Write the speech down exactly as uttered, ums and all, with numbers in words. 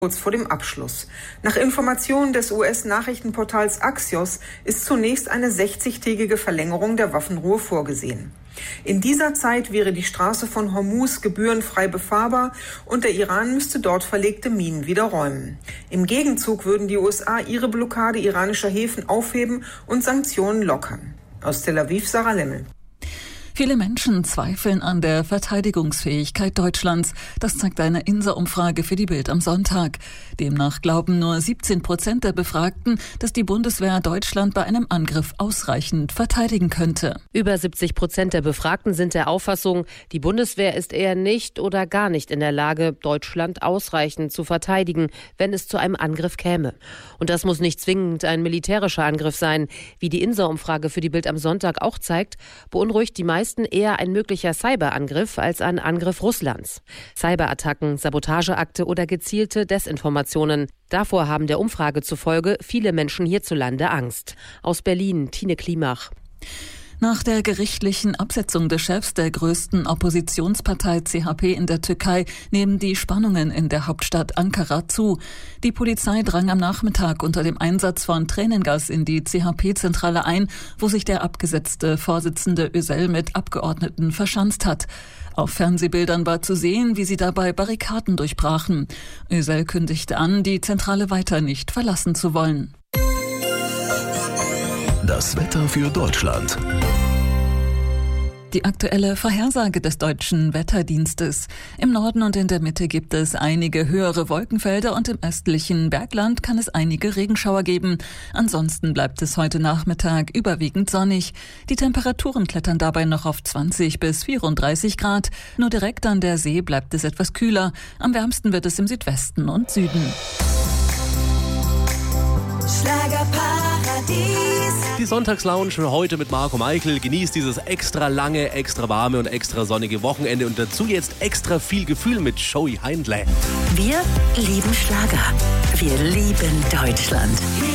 kurz vor dem Abschluss. Nach Informationen des U S-Nachrichtenportals Axios ist zunächst eine sechzigtägige Verlängerung der Waffenruhe vorgesehen. In dieser Zeit wäre die Straße von Hormuz gebührenfrei befahrbar und der Iran müsste dort verlegte Minen wieder räumen. Im Gegenzug würden die U S A ihre Blockade iranischer Häfen aufheben und Sanktionen lockern. Aus Tel Aviv, Sarah Lemmel. Viele Menschen zweifeln an der Verteidigungsfähigkeit Deutschlands. Das zeigt eine I N S A-Umfrage für die Bild am Sonntag. Demnach glauben nur siebzehn Prozent der Befragten, dass die Bundeswehr Deutschland bei einem Angriff ausreichend verteidigen könnte. Über siebzig Prozent der Befragten sind der Auffassung, die Bundeswehr ist eher nicht oder gar nicht in der Lage, Deutschland ausreichend zu verteidigen, wenn es zu einem Angriff käme. Und das muss nicht zwingend ein militärischer Angriff sein. Wie die I N S A-Umfrage für die Bild am Sonntag auch zeigt, beunruhigt die meisten eher ein möglicher Cyberangriff als ein Angriff Russlands. Cyberattacken, Sabotageakte oder gezielte Desinformationen. Davor haben der Umfrage zufolge viele Menschen hierzulande Angst. Aus Berlin, Tine Klimach. Nach der gerichtlichen Absetzung des Chefs der größten Oppositionspartei C H P in der Türkei nehmen die Spannungen in der Hauptstadt Ankara zu. Die Polizei drang am Nachmittag unter dem Einsatz von Tränengas in die C H P-Zentrale ein, wo sich der abgesetzte Vorsitzende Özel mit Abgeordneten verschanzt hat. Auf Fernsehbildern war zu sehen, wie sie dabei Barrikaden durchbrachen. Özel kündigte an, die Zentrale weiter nicht verlassen zu wollen. Das Wetter für Deutschland. Die aktuelle Vorhersage des Deutschen Wetterdienstes. Im Norden und in der Mitte gibt es einige höhere Wolkenfelder und im östlichen Bergland kann es einige Regenschauer geben. Ansonsten bleibt es heute Nachmittag überwiegend sonnig. Die Temperaturen klettern dabei noch auf zwanzig bis vierunddreißig Grad. Nur direkt an der See bleibt es etwas kühler. Am wärmsten wird es im Südwesten und Süden. Schlagerparadies. Die Sonntagslounge heute mit Marco Meichel. Genießt dieses extra lange, extra warme und extra sonnige Wochenende und dazu jetzt extra viel Gefühl mit Joey Heindle. Wir lieben Schlager. Wir lieben Deutschland.